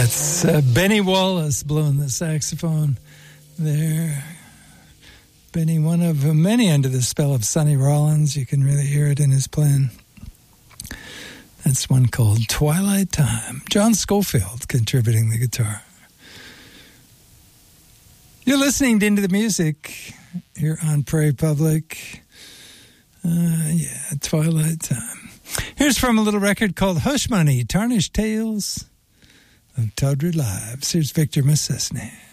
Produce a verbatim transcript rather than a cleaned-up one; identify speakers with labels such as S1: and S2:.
S1: That's uh, Benny Wallace blowing the saxophone there. Benny, one of many under the spell of Sonny Rollins. You can really hear it in his playing. That's one called Twilight Time. John Scofield contributing the guitar. You're listening to Into the Music here on Prairie Public. Uh, yeah, Twilight Time. Here's from a little record called Hush Money, Tarnished Tales of Tawdry Lives. Here's Victor Messesney.